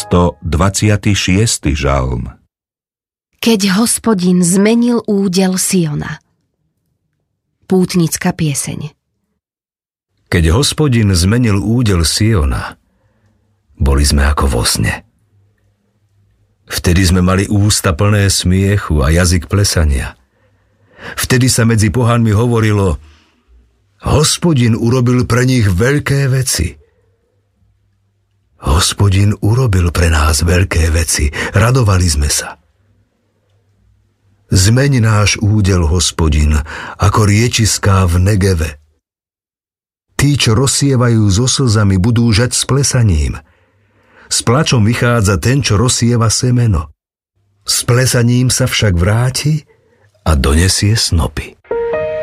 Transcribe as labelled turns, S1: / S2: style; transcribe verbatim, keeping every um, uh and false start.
S1: stodvadsiaty šiesty žalm.
S2: Keď Hospodin zmenil údel Siona. Pútnická pieseň.
S3: Keď Hospodin zmenil údel Siona, boli sme ako vo sne. Vtedy sme mali ústa plné smiechu a jazyk plesania. Vtedy sa medzi pohanmi hovorilo: Hospodin urobil pre nich veľké veci. Hospodin urobil pre nás veľké veci, radovali sme sa. Zmeň náš údel, Hospodin, ako riečiská v Negeve. Tí, čo rozsievajú so slzami, budú žať s plesaním. S plačom vychádza ten, čo rozsieva semeno. S plesaním sa však vráti a donesie snopy.